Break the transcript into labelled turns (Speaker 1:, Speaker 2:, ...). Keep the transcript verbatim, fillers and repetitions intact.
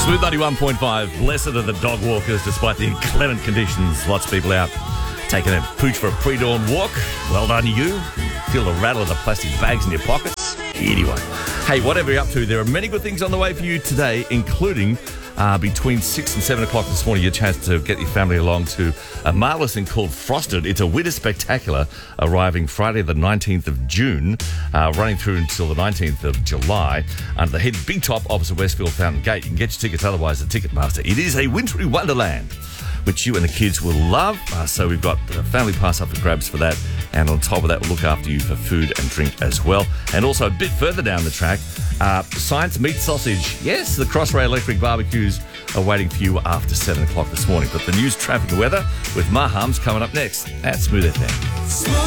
Speaker 1: Smooth ninety-one point five. Blessed are the dog walkers despite the inclement conditions. Lots of people out taking a pooch for a pre-dawn walk. Well done, you. Feel the rattle of the plastic bags in your pockets. Anyway, hey, whatever you're up to, there are many good things on the way for you today, including uh, between six and seven o'clock this morning, your chance to get your family along to a marvellous thing called Frosted. It's a winter spectacular arriving Friday the nineteenth of June, uh, running through until the nineteenth of July under the head Big Top opposite Westfield Fountain Gate. You can get your tickets otherwise at Ticketmaster. It is a wintry wonderland, which you and the kids will love. Uh, so we've got a family pass up for grabs for that. And on top of that, we'll look after you for food and drink as well. And also a bit further down the track, uh, Science Meat Sausage. Yes, the Crossrail Electric barbecues are waiting for you after seven o'clock this morning. But the news, traffic and weather with Mahams coming up next at Smooth F M.